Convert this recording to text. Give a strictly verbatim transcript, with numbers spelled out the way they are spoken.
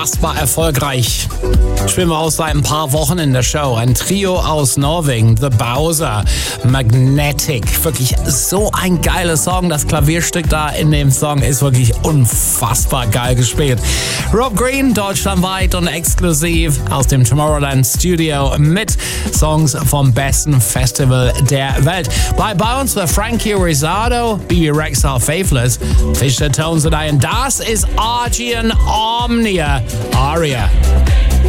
War erfolgreich. Spielen wir aus seit ein paar Wochen in der Show. Ein Trio aus Norwegen, The Bowser, Magnetic. Wirklich so ein geiler Song. Das Klavierstück da in dem Song ist wirklich unfassbar geil gespielt. Rob Green, deutschlandweit und exklusiv aus dem Tomorrowland Studio mit Songs vom besten Festival der Welt. Bleib bei uns für Frankie Rizzardo, B B Rexha, Faithless, Fisher Tones und ein. Das ist Argent Omnia. Aria.